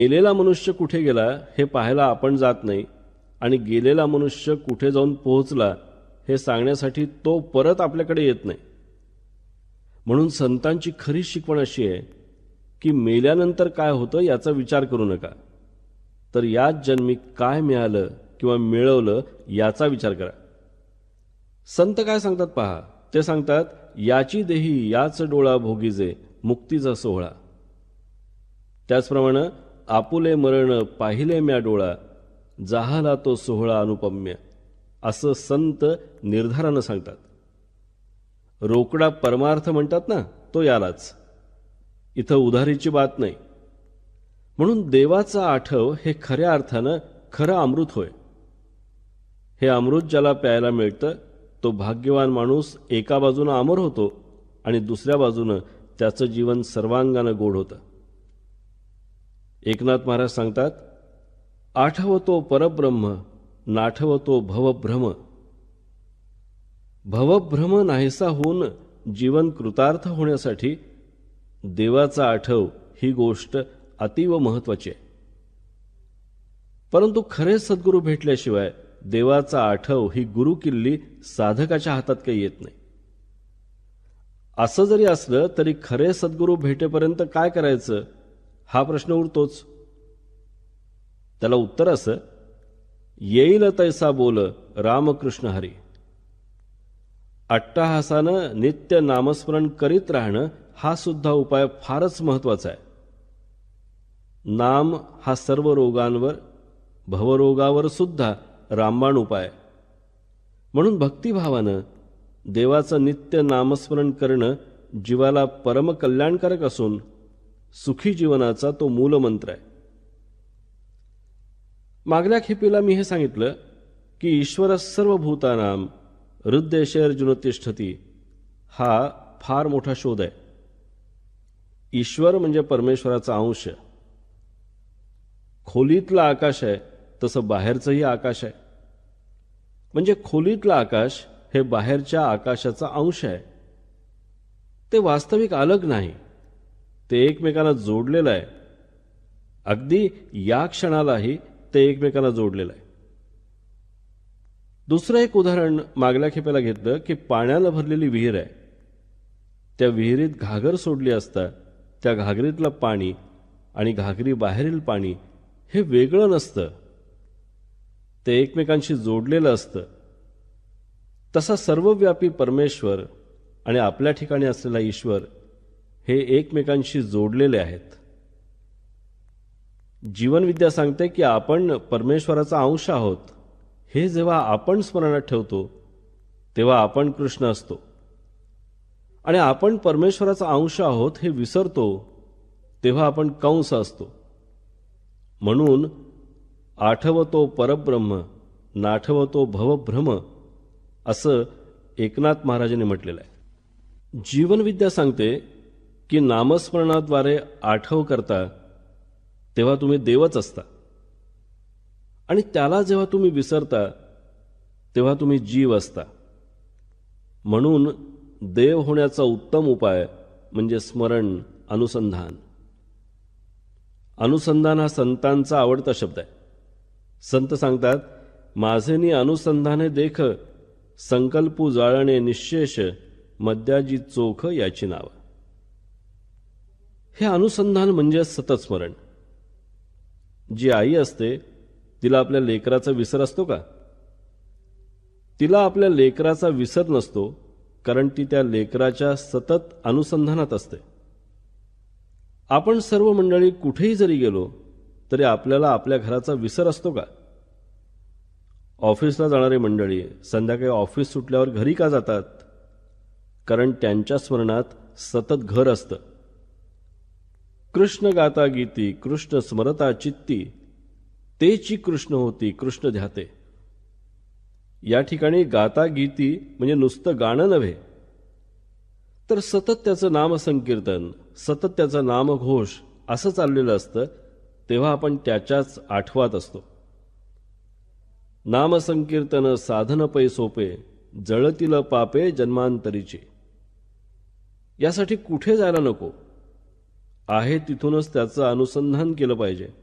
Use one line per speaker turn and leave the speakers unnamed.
गेलेला मनुष्य कुठे गेला हे पाहायला आपण जात नाही आणि गेलेला मनुष्य कुठे जाऊन पोहोचला हे सांगण्यासाठी तो परत आपल्याकडे येत नाही. म्हणून संतांची खरी शिकवण अशी आहे की मेल्यानंतर काय होतं याचा विचार करू नका, तर याच जन्मी काय मिळालं किंवा मिळवलं याचा विचार करा. संत काय सांगतात पहा, ते सांगतात, याची देही याच डोळा भोगीजे मुक्तीचा सोहळा. त्याचप्रमाणे आपुले मरण पाहिले म्या डोळा जाहला तो सोहळा अनुपम्य, असं संत निर्धारानं सांगतात. रोकडा परमार्थ म्हणतात ना, तो यालाच. इथं उधारीची बात नाही. म्हणून देवाचा आठव हे खऱ्या अर्थानं खरं अमृत होय. हे अमृत ज्याला प्यायला मिळतं तो भाग्यवान माणूस एका बाजूनं अमर होतो आणि दुसऱ्या बाजूनं त्याचं जीवन सर्वांगानं गोड होतं. एकनाथ महाराज सांगतात, आठवतो परब्रह्म नाठवतो भवभ्रम. भवभ्रम नाहीसा होऊन जीवन कृतार्थ होण्यासाठी देवाचा आठव ही गोष्ट अतीव महत्वाची आहे. परंतु खरे सद्गुरू भेटल्याशिवाय देवाचा आठव ही गुरु किल्ली साधकाच्या हातात काही येत नाही. असं जरी असलं तरी खरे सद्गुरू भेटेपर्यंत काय करायचं हा प्रश्न उरतोच. त्याला उत्तर असं, येईल तैसा बोल रामकृष्ण हरी. अट्टहासानं नित्य नामस्मरण करीत राहणं हा सुद्धा उपाय फारच महत्वाचा आहे. नाम हा सर्व रोगांवर, भवरोगावर सुद्धा रामबाण उपाय. म्हणून भक्तिभावानं देवाचं नित्य नामस्मरण करणं जीवाला परमकल्याणकारक असून सुखी जीवनाचा तो मूलमंत्र आहे. मागल्या खेपेला मी हे सांगितलं की ईश्वर सर्वभूतानाम हृद्देशेर्जुन तिष्ठती हा फार मोठा शोध आहे. ईश्वर म्हणजे परमेश्वराचा अंश. खोलीतलं आकाश आहे तसं बाहेरचंही आकाश आहे. म्हणजे खोलीतलं आकाश हे बाहेरच्या आकाशाचा अंश आहे. ते वास्तविक अलग नाही, ते एकमेकांना जोडलेलं आहे. अगदी या क्षणालाही ते एकमेकांना जोडलेलं आहे. दुसरं एक उदाहरण मागल्या खेपेला घेतलं की पाण्यानं भरलेली विहीर आहे. त्या विहिरीत घागर सोडली असता त्या घागरीतलं पाणी आणि घागरी बाहेरील पाणी हे वेगळं नसतं, ते एकमेकांशी जोडलेलं असतं. तसा सर्वव्यापी परमेश्वर आणि आपल्या ठिकाणी असलेला ईश्वर हे एकमेकांशी जोडलेले आहेत. जीवनविद्या सांगते की आपण परमेश्वराचा अंश आहोत. हे जेव्हा आपण स्मरणात ठेवतो तेव्हा आपण कृष्ण असतो, आणि आपण परमेश्वराचा अंश आहोत हे विसरतो तेव्हा आपण कंस असतो. म्हणून आठवतो परब्रह्म नाठवतो भवभ्रम असं एकनाथ महाराजांनी म्हटलेलं आहे. जीवनविद्या सांगते की नामस्मरणाद्वारे आठव करता तेव्हा तुम्ही देवच असता, आणि त्याला जेव्हा तुम्ही विसरता तेव्हा तुम्ही जीव असता. म्हणून देव होण्याचा उत्तम उपाय म्हणजे स्मरण, अनुसंधान. अनुसंधान हा संतांचा आवडता शब्द आहे. संत सांगतात, माझेनी अनुसंधाने देख संकल्पू जाळणे निशेष मद्याजी चोख याची नाव. हे अनुसंधान म्हणजे सतत स्मरण. जी आई असते तिला आपल्या लेकराचा विसर असतो का? तिला आपल्या लेकराचा विसर नसतो, कारण ती त्या लेकराच्या सतत अनुसंधानात असते. आपण सर्व मंडळी कुठेही जरी गेलो तरी आपल्याला आपल्या घराचा विसर असतो का? ऑफिसला जाणारी मंडळी संध्याकाळी ऑफिस सुटल्यावर घरी का जातात? कारण त्यांच्या स्मरणात सतत घर असतं. कृष्ण गाता गीती कृष्ण स्मरता चित्ती तेची कृष्ण होती कृष्ण ध्याते. या ठिकाणी गाता गीती म्हणजे नुसतं गाणं नव्हे, तर सतत त्याचं नामसंकीर्तन, सतत त्याचं नामघोष असं चाललेलं असतं. तेव्हा आपण त्याच्याच आठवत असतो. नामसंकीर्तन साधन पै सोपे जळतील पापे जन्मांतरीचे. यासाठी कुठे जायला नको आहे, तिथूनच त्याचं अनुसंधान केलं पाहिजे.